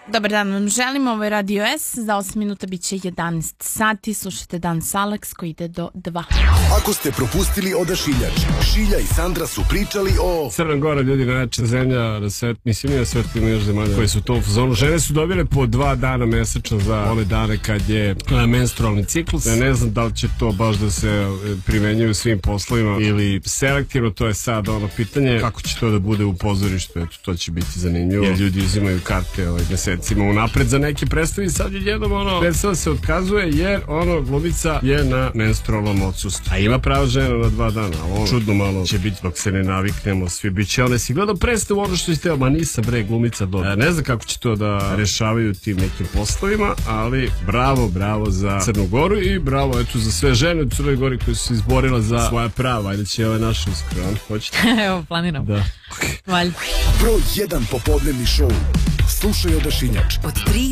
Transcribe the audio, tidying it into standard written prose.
Dobar dan vam želim, ovo je Radio S, za 8 minuta bit će 11 sati, slušajte Dans Alex koji ide do 2. Ako ste propustili Odašiljač, Šilja i Sandra su pričali o... Crna Gora, ljudi, najjača zemlja, mislim na svetu ima još zemalja koji su to u zonu. Žene su dobile po 2 dana mesečno za one dane kad je menstrualni ciklus. Ja ne znam da li će to baš da se primenjuje u svim poslovima ili selektivno, to je sad ono pitanje kako će to da bude u pozorištu, eto, to će biti zanimljivo. Jer ljudi uzimaju karte mesecima unapred za neke predstave i sad jednom predstava se otkazuje jer glumica je na menstrualnom odsustvu. A ima pravo žena na 2 dana, ali čudno malo će biti dok se ne naviknemo, svi bit će one si gledao predstavu ono što ste, ma nisam bre glumica dobro. Ne znam kako će to da rešavaju tim nekim poslovima, ali bravo za Crnu Goru i bravo eto za sve žene u Crnoj Gori koje su se izborile za svoja prava. Ajde će ove naše uskoro, hoćete? Evo, planiram. Da. Valjda. Broj 1 popodnevni šou. Slušaj Odašiljač. Od 3